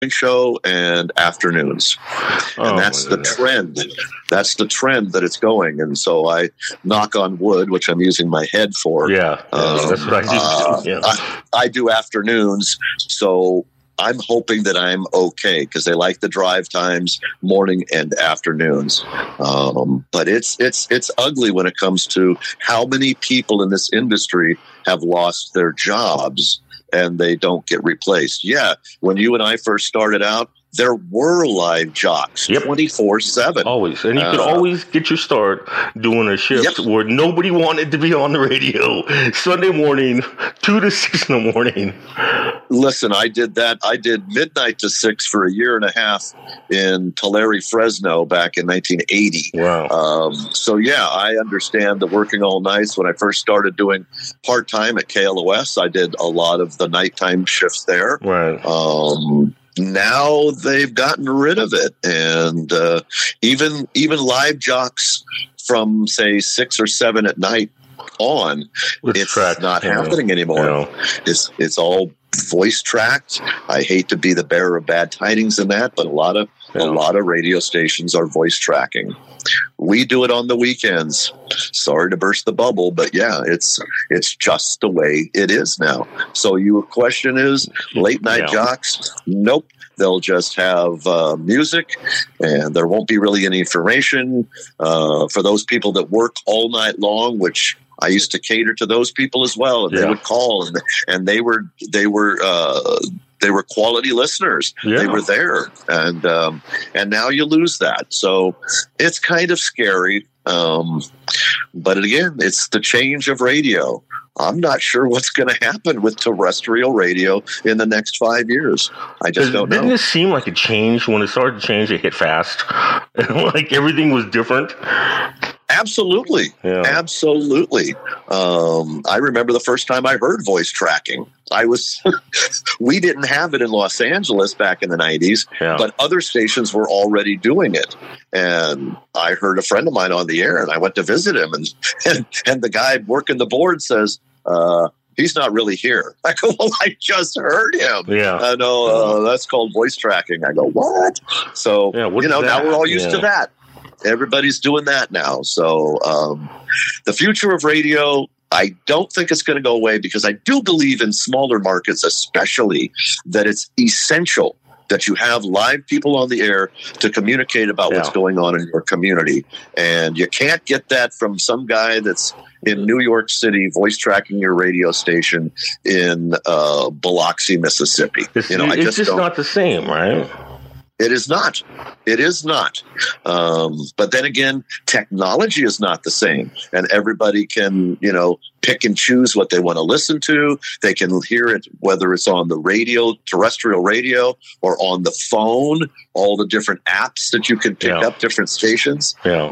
show and afternoons. And that's the trend. That's the trend that it's going. And so I knock on wood, which I'm using my head for. That's what I do. I do afternoons. So I'm hoping that I'm okay because they like the drive times, morning and afternoons. But it's ugly when it comes to how many people in this industry have lost their jobs and they don't get replaced. Yeah, when you and I first started out, there were live jocks 24/7. Always. And you could always get your start doing a shift where nobody wanted to be on the radio. Sunday morning, 2 to 6 in the morning. Listen, I did that. I did midnight to 6 for a year and a half in Tulare, Fresno back in 1980. Wow. So, yeah, I understand the working all nights. When I first started doing part-time at KLOS, I did a lot of the nighttime shifts there. Right. Now they've gotten rid of it, and even live jocks from say 6 or 7 at night on, it's not happening anymore. It's all voice tracked. I hate to be the bearer of bad tidings in that, but a lot of radio stations are voice tracking. We do it on the weekends. Sorry to burst the bubble, but yeah, it's just the way it is now. So your question is late night jocks? Nope. They'll just have music, and there won't be really any information for those people that work all night long, which I used to cater to those people as well. And they would call, and they were quality listeners. Yeah. They were there, and now you lose that. So it's kind of scary. But again, it's the change of radio. I'm not sure what's going to happen with terrestrial radio in the next 5 years. I just don't know. Didn't it seem like it changed when it started to change? It hit fast, like everything was different. Absolutely. Yeah. Absolutely. I remember the first time I heard voice tracking. We didn't have it in Los Angeles back in the 90s, but other stations were already doing it. And I heard a friend of mine on the air, and I went to visit him, and the guy working the board says, he's not really here. I go, well, I just heard him. Yeah. I know, that's called voice tracking. I go, what? So, now we're all used to that. Everybody's doing that now. So the future of radio, I don't think it's going to go away, because I do believe in smaller markets, especially, that it's essential that you have live people on the air to communicate about what's going on in your community. And you can't get that from some guy that's in New York City voice tracking your radio station in Biloxi, Mississippi. It's just not the same, right? It is not. It is not. But then again, technology is not the same. And everybody can, pick and choose what they want to listen to. They can hear it, whether it's on the radio, terrestrial radio, or on the phone, all the different apps that you can pick up different stations. Yeah.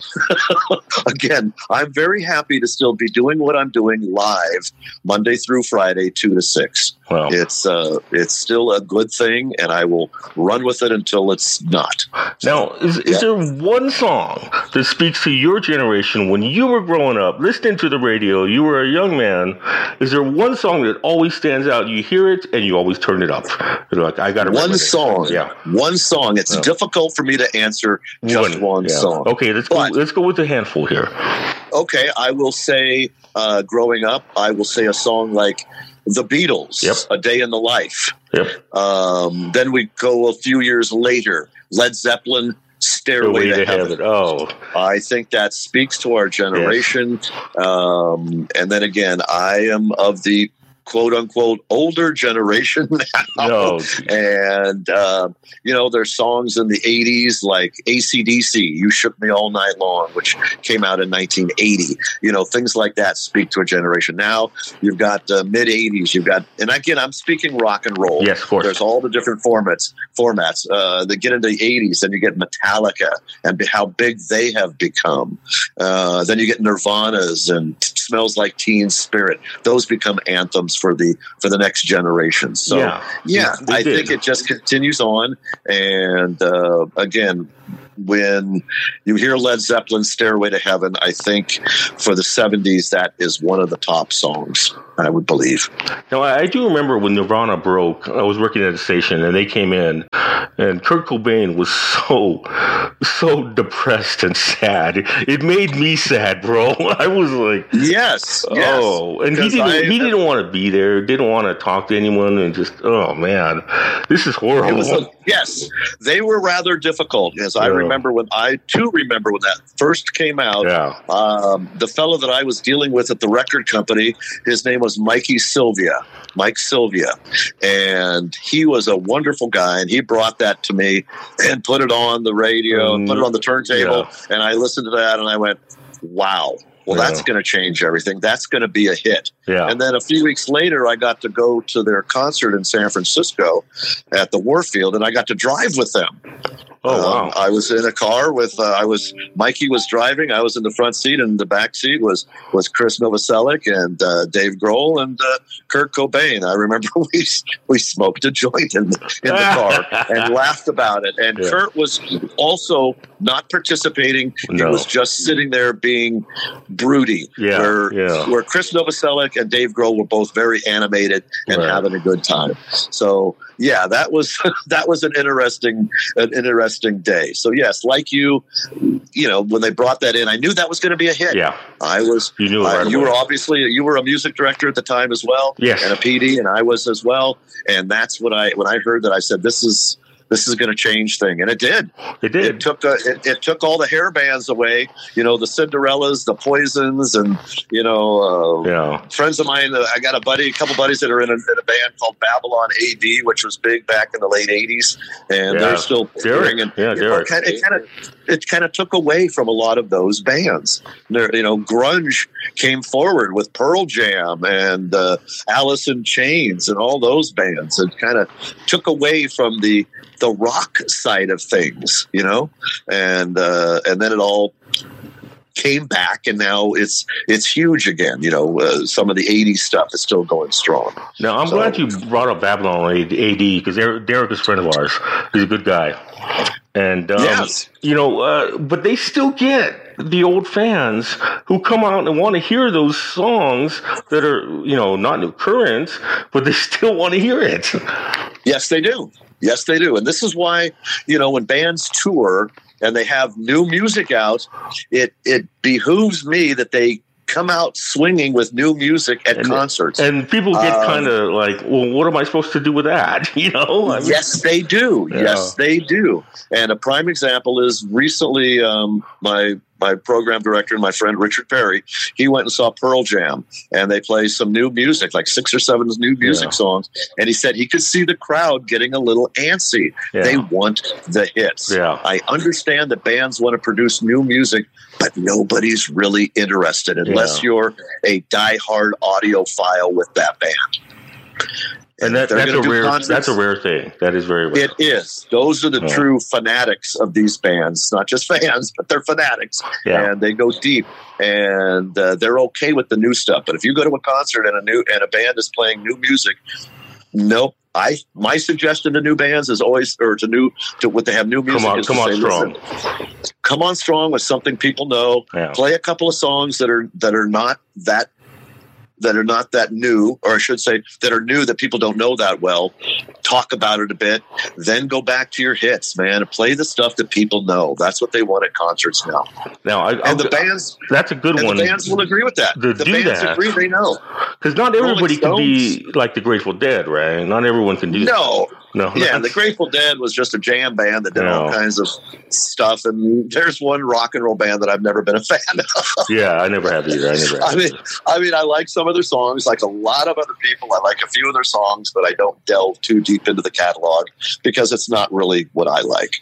Again, I'm very happy to still be doing what I'm doing live Monday through Friday, 2 to 6. Wow. It's still a good thing, and I will run with it until it's not. Now, is there one song that speaks to your generation when you were growing up, listening to the radio, you were a young man? Is there one song that always stands out? You hear it and you always turn it up. You're like, I got to one song. Yeah, one song. It's difficult for me to answer just one song. Okay, let's go with a handful here. Okay, I will say, growing up, I will say a song like The Beatles, A Day in the Life. Yep. Then we go a few years later, Led Zeppelin, Stairway to Heaven. Oh, I think that speaks to our generation. And then again, I am of the quote unquote older generation now. No. And, there's songs in the 80s like AC/DC, You Shook Me All Night Long, which came out in 1980. Things like that speak to a generation. Now you've got mid 80s. And again, I'm speaking rock and roll. Yes, of course. There's all the different formats that get into the 80s. Then you get Metallica and how big they have become. Then you get Nirvana's and Smells Like Teen Spirit. Those become anthems for the next generation. So I think it just continues on. And again, when you hear Led Zeppelin's Stairway to Heaven, I think for the 70s, that is one of the top songs, I would believe. Now, I do remember when Nirvana broke, I was working at a station and they came in and Kurt Cobain was so depressed and sad. It made me sad, bro. I was like, yes. And he didn't want to be there, didn't want to talk to anyone, and just, oh man, this is horrible. Yes, they were rather difficult. As I remember when that first came out. Yeah. The fellow that I was dealing with at the record company, his name was Mike Sylvia, and he was a wonderful guy. And he brought that to me and put it on the radio and put it on the turntable. Yeah. And I listened to that and I went, wow. Well, that's going to change everything. That's going to be a hit. Yeah. And then a few weeks later, I got to go to their concert in San Francisco at the Warfield, and I got to drive with them. Oh, wow. I was in a car with, Mikey was driving. I was in the front seat, and the back seat was Chris Novoselic and Dave Grohl and Kurt Cobain. I remember we smoked a joint in the car and laughed about it. And Kurt was also not participating. No. He was just sitting there being broody. Where Chris Novoselic and Dave Grohl were both very animated and having a good time. So yeah, that was an interesting day. So yes, like you when they brought that in, I knew that was going to be a hit. Yeah, I was. You knew it. You were a music director at the time as well. Yes, and a PD, and I was as well. And that's when I heard that, I said, this is going to change thing, and it did. It did. It took all the hair bands away. The Cinderellas, the Poisons, and friends of mine. I got a couple buddies that are in a band called Babylon AD, which was big back in the late '80s, and they're still touring. And it kind of took away from a lot of those bands. Grunge came forward with Pearl Jam and Alice in Chains and all those bands. It kind of took away from the rock side of things, and then it all came back, and now it's huge again. Some of the 80s stuff is still going strong. Now, I'm glad you brought up Babylon AD, because Derek is a friend of ours. He's a good guy. And, but they still get the old fans who come out and want to hear those songs that are, not new current, but they still want to hear it. Yes, they do. Yes, they do. And this is why, when bands tour and they have new music out, it behooves me that they come out swinging with new music at concerts. And people get kind of like, well, what am I supposed to do with that? Yes, they do. Yeah. Yes, they do. And a prime example is recently my program director and my friend Richard Perry, he went and saw Pearl Jam, and they play some new music, like 6 or 7 new music songs. And he said he could see the crowd getting a little antsy. Yeah. They want the hits. Yeah. I understand that bands want to produce new music, but nobody's really interested unless you're a diehard audiophile with that band. And that's a rare thing. That is very rare. It is. Those are the true fanatics of these bands. Not just fans, but they're fanatics. Yeah. And they go deep. And they're okay with the new stuff. But if you go to a concert and a band is playing new music, nope. My suggestion to new bands is always, or what they have new music. Come on strong. Come on strong with something people know. Yeah. Play a couple of songs that are not that new, or I should say that are new that people don't know that well. Talk about it a bit, then go back to your hits, man, and play the stuff that people know. That's what they want at concerts now. The bands, that's a good one. The bands will agree with that. The bands agree, they know. Because not everybody can be like the Grateful Dead, right? Not everyone can do that. No. Yeah, the Grateful Dead was just a jam band that did all kinds of stuff. And there's one rock and roll band that I've never been a fan of. Yeah, I never have either. I mean, I like some of their songs, like a lot of other people. I like a few of their songs, but I don't delve too deep into the catalog because it's not really what I like.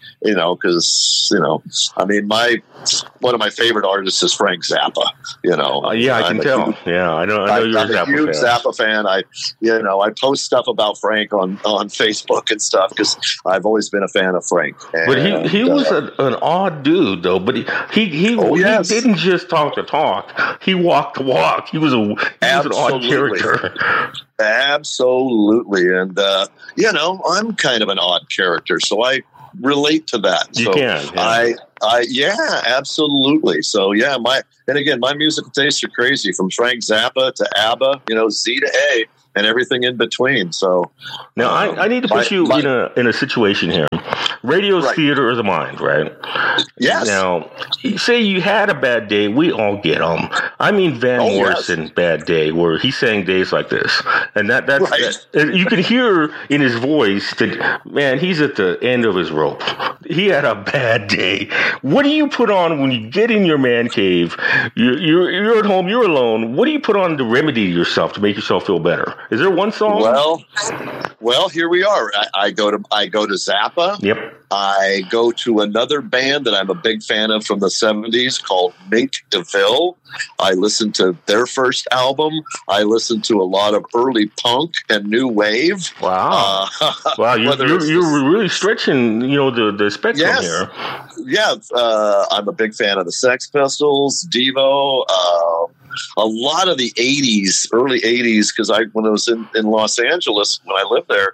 One of my favorite artists is Frank Zappa. I can tell. I know you're a huge Zappa fan. I post stuff about Frank on Facebook and stuff because I've always been a fan of Frank. But he was an odd dude, though. But he didn't just talk the talk. He walked the walk. He was an odd character. Absolutely. And, I'm kind of an odd character, so I relate to that. You can. Yeah. Yeah, absolutely. So yeah, my musical tastes are crazy, from Frank Zappa to ABBA, Z to A, and everything in between. So now I need to put you in a situation here. Radio's theater of the mind, right? Yes. Now, say you had a bad day. We all get them. I mean, Van Morrison, bad day, where he sang days like this, and that's you can hear in his voice that, man, he's at the end of his rope. He had a bad day. What do you put on when you get in your man cave? You're at home. You're alone. What do you put on to remedy yourself to make yourself feel better? Is there one song? Well, here we are. I go to Zappa. Yep. I go to another band that I'm a big fan of from the 70s called Mink DeVille. I listened to their first album. I listened to a lot of early punk and new wave. Wow. Wow, you're really stretching, the spectrum here. Yeah, I'm a big fan of the Sex Pistols, Devo, a lot of the 80s, early 80s, because when I was in Los Angeles, when I lived there,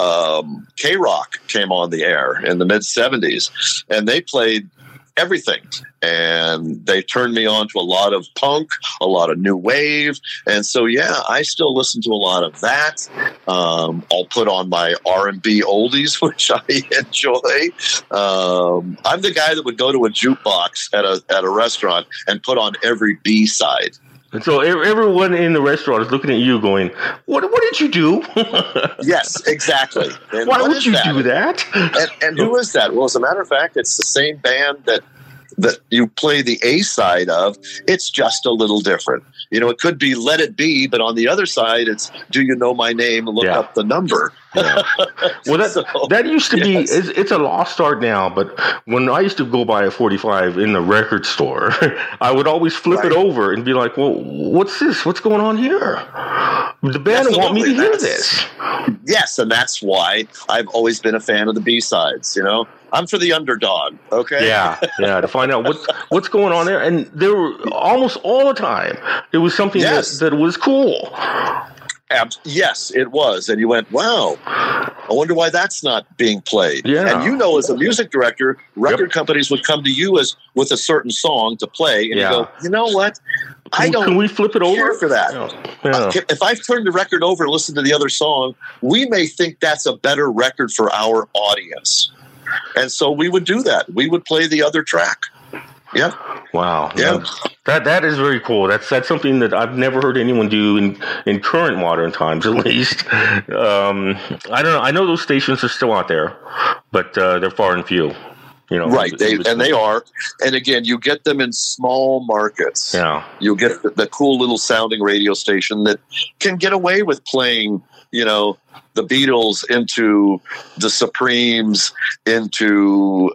K-Rock came on the air in the mid-70s, and they played everything. And they turned me on to a lot of punk, a lot of new wave. And so, yeah, I still listen to a lot of that. I'll put on my R&B oldies, which I enjoy. I'm the guy that would go to a jukebox at a restaurant and put on every B-side. And so everyone in the restaurant is looking at you going, what did you do? Yes, exactly. And why would you do that? And who is that? Well, as a matter of fact, it's the same band that you play the A side of. It's just a little different. It could be Let It Be, but on the other side, it's Do You Know My Name? Look up the number. Yeah. Well, that used to be, it's a lost art now, but when I used to go buy a 45 in the record store, I would always flip it over and be like, well, what's this? What's going on here? The band want me to hear this. Yes, and that's why I've always been a fan of the B-sides, I'm for the underdog, okay? Yeah, to find out what's going on there. And there were almost all the time, it was something that was cool. Yes, it was. And you went, wow, I wonder why that's not being played. Yeah. And as a music director, record companies would come to you with a certain song to play, and you go, you know what? Can we flip it over for that? Yeah. If I've turned the record over and listened to the other song, we may think that's a better record for our audience. And so we would do that. We would play the other track. Yeah. Wow. Yeah. That is very cool. That's something that I've never heard anyone do in current modern times, at least. I don't know. I know those stations are still out there, but they're far and few. Right. They are. And again, you get them in small markets. Yeah. You get the cool little sounding radio station that can get away with playing, the Beatles into the Supremes, into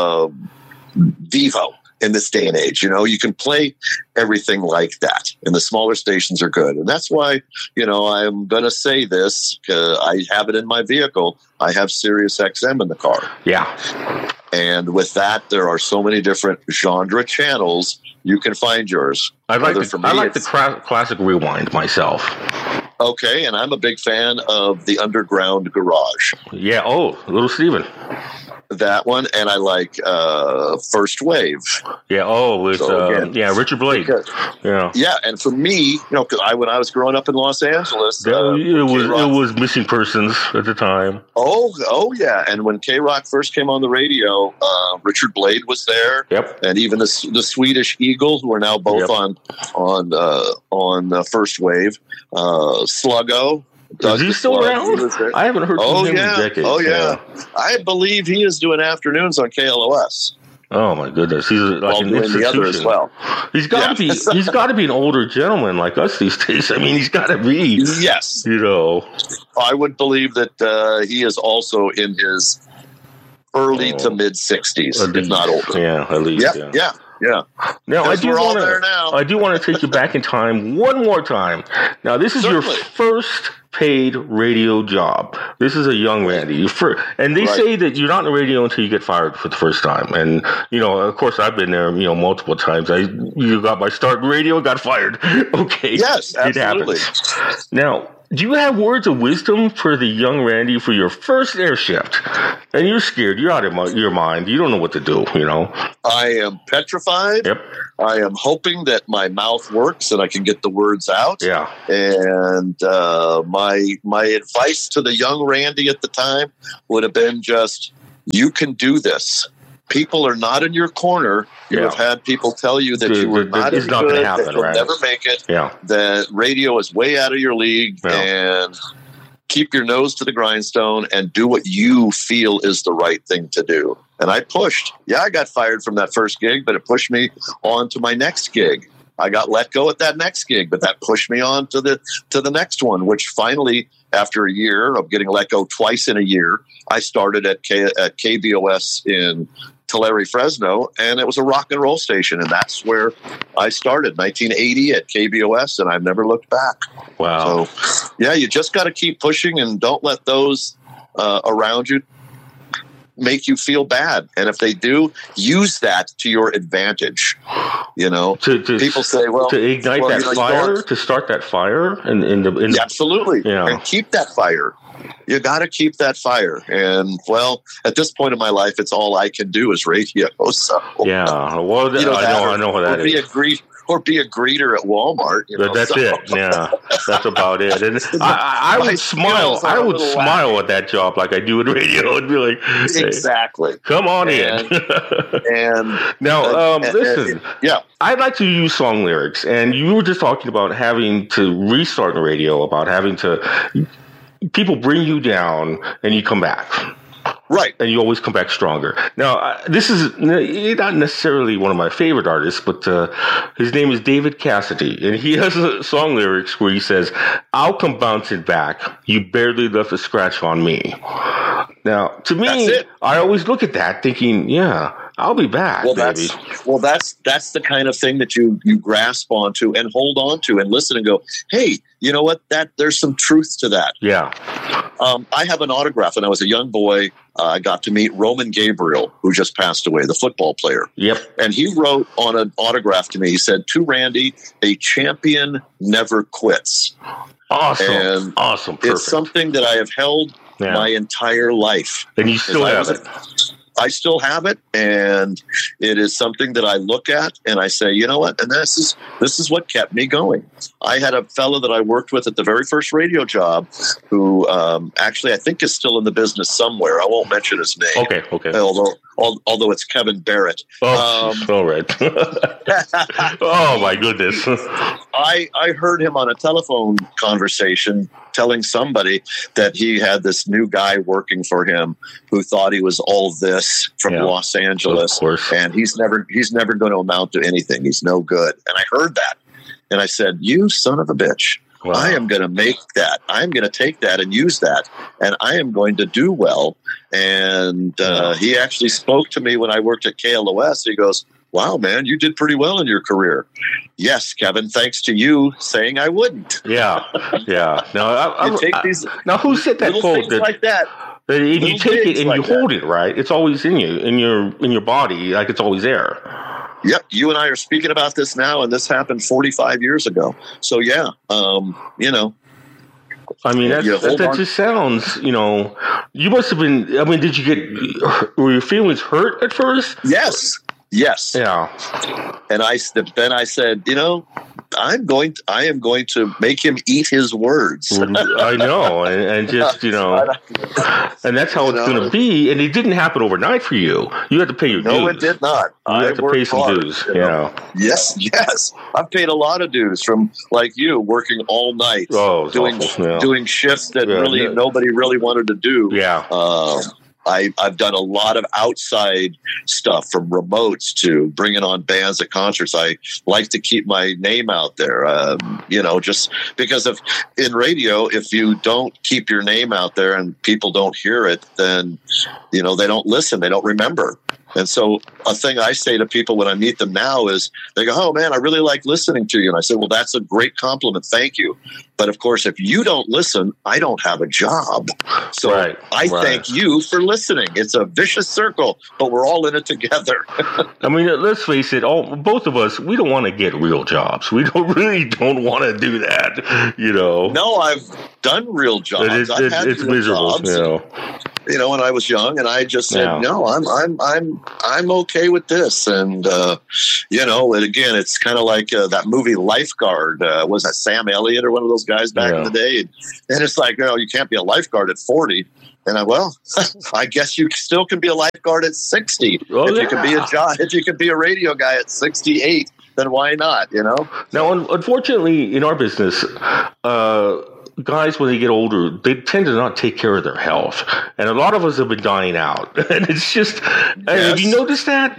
Devo in this day and age. You can play everything like that, and the smaller stations are good. And that's why, I'm going to say this, I have it in my vehicle. I have Sirius XM in the car. Yeah. And with that, there are so many different genre channels. You can find yours. I like the classic rewind myself. Okay, and I'm a big fan of the Underground Garage. Yeah, Little Steven. That one, and I like First Wave. Yeah, with Richard Blade. Yeah, and for me, because when I was growing up in Los Angeles, it was Missing Persons at the time. Oh yeah, and when K-Rock first came on the radio, Richard Blade was there. Yep, and even the Swedish Eagle, who are now both on First Wave. Sluggo. Is he still around? I haven't heard from him in decades. Oh, yeah. I believe he is doing afternoons on KLOS. Oh, my goodness. He's like an institution. The other as well. He's got to be. He's got to be an older gentleman like us these days. I mean, he's got to be. Yes. I would believe that he is also in his early to mid 60s, if not older. Yeah, at least. Yeah. Now I do want to take you back in time one more time. Now this is your first paid radio job. This is a young Randy. And they say that you're not in the radio until you get fired for the first time. And of course, I've been there, multiple times. You got my start in radio, got fired. Okay, yes, absolutely. It happens. Now, Do you have words of wisdom for the young Randy for your first air shift? And you're scared. You're out of your mind. You don't know what to do, you know? I am petrified. Yep. I am hoping that my mouth works and I can get the words out. Yeah. And my advice to the young Randy at the time would have been just, you can do this. People are not in your corner. You have had people tell you that you were not as good, that you'll never make it, that radio is way out of your league, and keep your nose to the grindstone and do what you feel is the right thing to do. And I pushed. Yeah, I got fired from that first gig, but it pushed me on to my next gig. I got let go at that next gig, but that pushed me on to the next one, which finally, after a year of getting let go twice in a year, I started at KBOS in Tulare, Fresno, and it was a rock and roll station, and that's where I started, 1980 at KBOS, and I've never looked back. Wow. So, yeah, you just got to keep pushing, and don't let those around you make you feel bad. And if they do, use that to your advantage. You know, people say, well, to ignite that fire, to start that fire, absolutely, and keep that fire. You got to keep that fire. And well, at this point in my life, it's all I can do is radio. So yeah, well, I know what that is. Or be a greeter at Walmart. That's it. Yeah, that's about it. And I would smile. I would smile at that job like I do in radio and be like, hey, exactly. Come on in. And now, listen. I'd like to use song lyrics, and you were just talking about having to restart the radio, about having to. People bring you down, and you come back. Right. And you always come back stronger. Now, this is not necessarily one of my favorite artists, but his name is David Cassidy. And he has a song lyrics where he says, "I'll come bouncing back. You barely left a scratch on me." Now, to me, I always look at that thinking, yeah, I'll be back, baby. That's the kind of thing that you grasp onto and hold on to and listen and go, hey, you know what? There's some truth to that. Yeah. I have an autograph. When I was a young boy, I got to meet Roman Gabriel, who just passed away, the football player. Yep. And he wrote on an autograph to me, he said, "To Randy, a champion never quits." Awesome. And awesome. Perfect. It's something that I have held my entire life. And you still have it. I still have it, and it is something that I look at and I say, you know what? And this is what kept me going. I had a fellow that I worked with at the very first radio job who actually I think is still in the business somewhere. I won't mention his name. Okay. Although it's Kevin Barrett. All right. Oh, my goodness. I heard him on a telephone conversation telling somebody that he had this new guy working for him who thought he was all this from Los Angeles. Of course. And he's never going to amount to anything. He's no good. And I heard that. And I said, you son of a bitch. Wow. I am going to make that. I'm going to take that and use that. And I am going to do well. And he actually spoke to me when I worked at KLOS. He goes, wow, man, you did pretty well in your career. Yes, Kevin, thanks to you saying I wouldn't. Yeah. Now, who said that quote? Like that. If you take it and you hold it, right, it's always in you, in your body, like it's always there. Yep, you and I are speaking about this now, and this happened 45 years ago. So, yeah, I mean, that just sounds, you must have been, were your feelings hurt at first? Yes. Yeah. And then I said, I am going to make him eat his words. I know. And just, and that's how it's going to be. And it didn't happen overnight for you. You had to pay your dues. No, it did not. You had to pay some dues. Yeah. Yes. I've paid a lot of dues from like you working all night, doing shifts that nobody really wanted to do. Yeah. I've done a lot of outside stuff, from remotes to bringing on bands at concerts. I like to keep my name out there, just because in radio, if you don't keep your name out there and people don't hear it, then, they don't listen. They don't remember. And so a thing I say to people when I meet them now is they go, oh man, I really like listening to you. And I say, well, that's a great compliment. Thank you. But of course, if you don't listen, I don't have a job. So I thank you for listening. It's a vicious circle, but we're all in it together. I mean, let's face it, both of us, we don't want to get real jobs. We don't want to do that, you know. No, I've done real jobs. It's miserable, jobs, you know, when I was young, and I just said, no, I'm okay with this. And, you know, and again, it's kind of like that movie Lifeguard. Was that Sam Elliott or one of those guys back in the day? And it's like, you can't be a lifeguard at 40. And I guess you still can be a lifeguard at 60. If you can be a radio guy at 68, then why not, you know? Now, unfortunately, in our business, guys, when they get older, they tend to not take care of their health. And a lot of us have been dying out. And it's just, have you noticed that?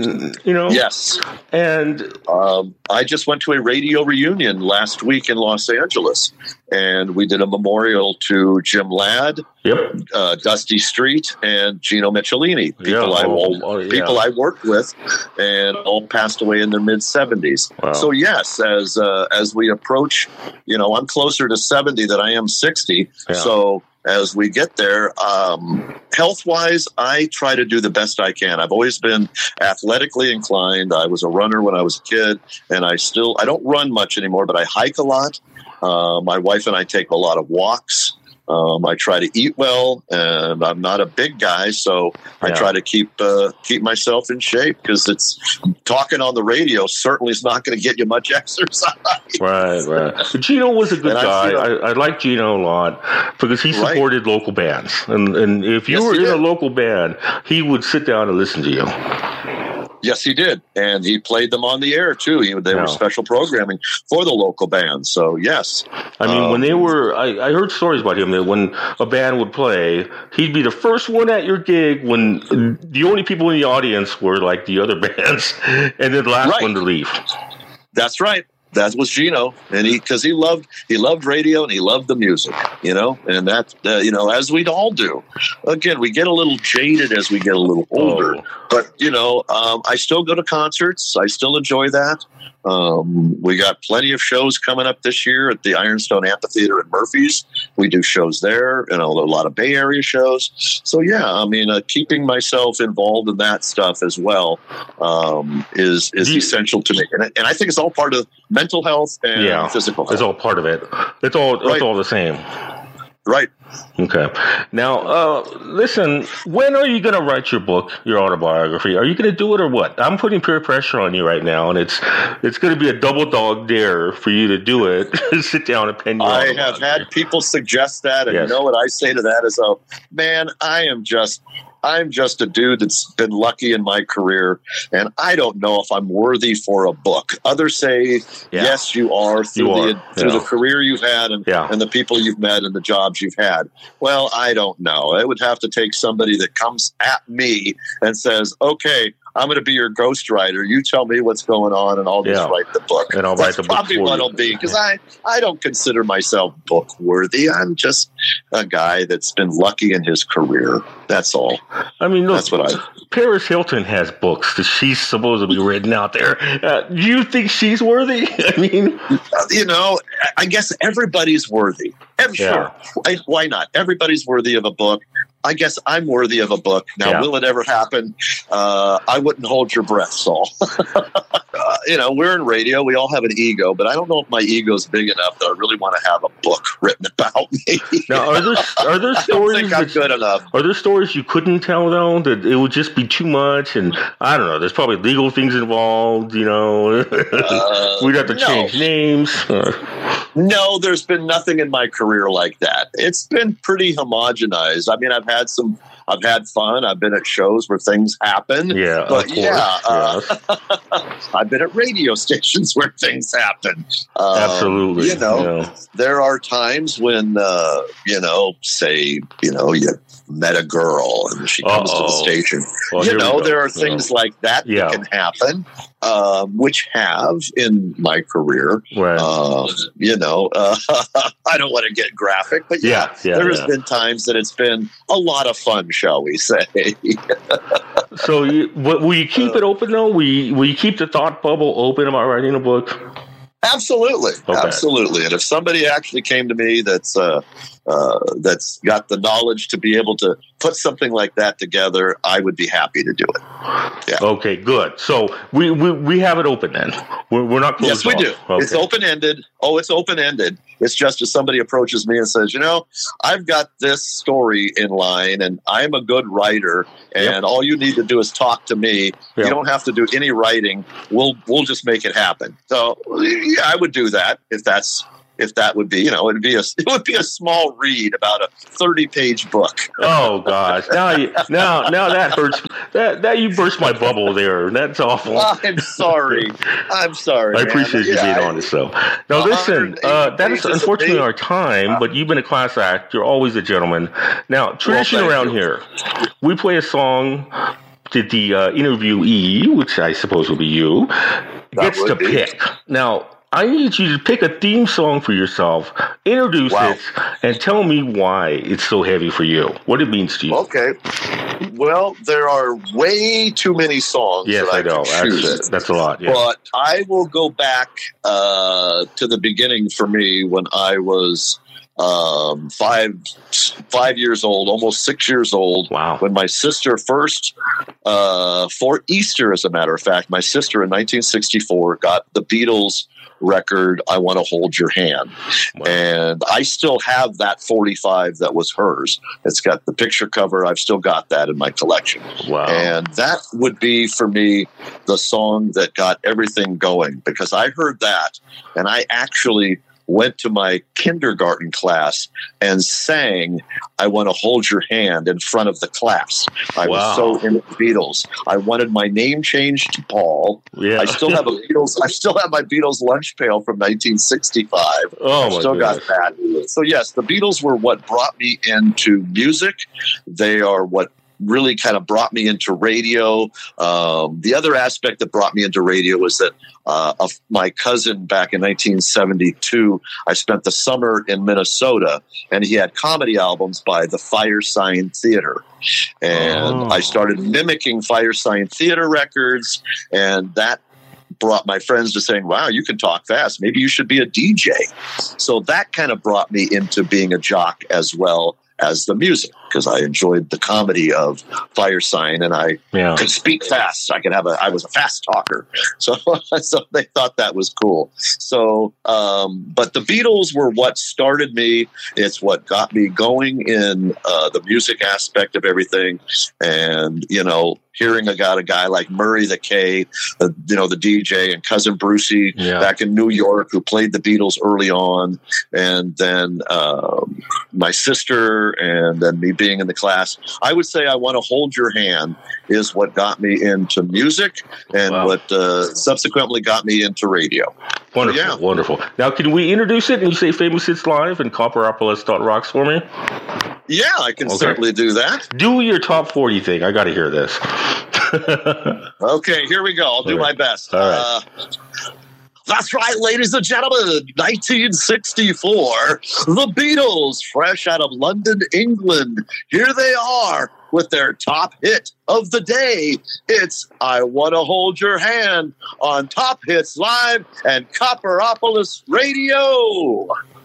Yes. And I just went to a radio reunion last week in Los Angeles, and we did a memorial to Jim Ladd, Dusty Street, and Gino Michelini, people I worked with, and all passed away in their mid-70s. Wow. So yes, as we approach, I'm closer to 70 than I am 60. Yeah. So as we get there, health-wise, I try to do the best I can. I've always been athletically inclined. I was a runner when I was a kid, and I don't run much anymore, but I hike a lot. My wife and I take a lot of walks. I try to eat well, and I'm not a big guy, so I try to keep myself in shape, because it's talking on the radio certainly is not going to get you much exercise. Right. Gino was a good guy. I like Gino a lot because he supported local bands, and if you were in a local band, he would sit down and listen to you. Yes, he did. And he played them on the air, too. They were special programming for the local bands. So, yes. I mean, when they were, I heard stories about him that when a band would play, he'd be the first one at your gig when the only people in the audience were like the other bands, and then the last one to leave. That's right. That was Gino, and because he loved radio and he loved the music, and that, as we'd all do. Again, we get a little jaded as we get a little older, but I still go to concerts. I still enjoy that. We got plenty of shows coming up this year at the Ironstone Amphitheater in Murphys. We do shows there, and a lot of Bay Area shows. So keeping myself involved in that stuff as well is essential to me, and I think it's all part of mental health and physical health. It's all part of it. It's all the same. Right. Okay. Now, listen, when are you going to write your book, your autobiography? Are you going to do it or what? I'm putting peer pressure on you right now, and it's going to be a double dog dare for you to do it. Sit down and pen your I have had people suggest that, and you know what I say to that is, man, I'm just a dude that's been lucky in my career, and I don't know if I'm worthy for a book. Others say, yes, you are through the career you've had and the people you've met and the jobs you've had. Well, I don't know. It would have to take somebody that comes at me and says, okay, I'm going to be your ghostwriter. You tell me what's going on, and I'll just write the book. And I'll write the book. That's probably what it'll be, because I don't consider myself book worthy. I'm just a guy that's been lucky in his career. That's all. I mean, look, Paris Hilton has books that she's supposed to be written out there. Do you think she's worthy? I mean, I guess everybody's worthy. Sure. Why not? Everybody's worthy of a book. I guess I'm worthy of a book. Now, will it ever happen? I wouldn't hold your breath, Saul. We're in radio. We all have an ego, but I don't know if my ego is big enough that I really want to have a book written about me. Now, are there stories? I think I'm good enough. Are there stories you couldn't tell, though, that it would just be too much? And I don't know. There's probably legal things involved. We'd have to change names. No, there's been nothing in my career like that. It's been pretty homogenized. I mean, I've had fun. I've been at shows where things happen. Yeah, but I've been at radio stations where things happen. Absolutely. There are times when, you met a girl and she comes to the station. Well, there are things like that that can happen, which have in my career. Right. I don't want to get graphic, but there has been times that it's been a lot of fun, shall we say. So will you keep it open, though? Will you keep the thought bubble open about writing a book? Absolutely. Okay. Absolutely. And if somebody actually came to me that's got the knowledge to be able to put something like that together, I would be happy to do it. Yeah. Okay, good. So we have it open then. We're not closed. Yes, we do. Okay. It's open-ended. It's open-ended. It's just if somebody approaches me and says, I've got this story in line and I'm a good writer and all you need to do is talk to me. Yep. You don't have to do any writing. We'll just make it happen. So yeah, I would do that if that would be, it would be a small read about a 30-page book. Oh gosh! Now that hurts. That you burst my bubble there. That's awful. I'm sorry. I appreciate you being honest, though. Now listen, that is unfortunately our time. But you've been a class act. You're always a gentleman. Now, tradition around here, we play a song that the interviewee, which I suppose will be you, gets to pick. Now, I need you to pick a theme song for yourself, introduce it, and tell me why it's so heavy for you, what it means to you. Okay. Well, there are way too many songs. Yes, I know. That's a lot. Yeah. But I will go back to the beginning for me when I was 5 years old, almost 6 years old. Wow. When my sister first, for Easter, as a matter of fact, my sister in 1964 got the Beatles record, I Want to Hold Your Hand. Wow. And I still have that 45 that was hers. It's got the picture cover. I've still got that in my collection. Wow. And that would be, for me, the song that got everything going, because I heard that and I actually went to my kindergarten class and sang I Want to Hold Your Hand in front of the class. I was so into the Beatles. I wanted my name changed to Paul. Yeah. I still have my Beatles lunch pail from 1965. Oh, I still got that. So yes, the Beatles were what brought me into music. They are what really kind of brought me into radio. The other aspect that brought me into radio was that of my cousin back in 1972, I spent the summer in Minnesota, and he had comedy albums by the Firesign Theater. And I started mimicking Firesign Theater records, and that brought my friends to saying, wow, you can talk fast. Maybe you should be a DJ. So that kind of brought me into being a jock as well as the music, because I enjoyed the comedy of Firesign, and I could speak fast. I was a fast talker. So they thought that was cool. So, but the Beatles were what started me. It's what got me going in the music aspect of everything. And, hearing about a guy like Murray the K, the DJ, and Cousin Brucey back in New York, who played the Beatles early on, and then my sister, and then me being in the class, I would say I Want to Hold Your Hand is what got me into music and what subsequently got me into radio. Wonderful, wonderful. Now, can we introduce it and you say Famous Hits Live and Copperopolis.rocks for me? Yeah, I can certainly do that. Do your top 40 thing. I got to hear this. Okay, here we go. I'll do my best. All right. That's right, ladies and gentlemen. 1964, the Beatles, fresh out of London, England. Here they are with their top hit of the day. It's I Want to Hold Your Hand on Top Hits Live and Copperopolis Radio.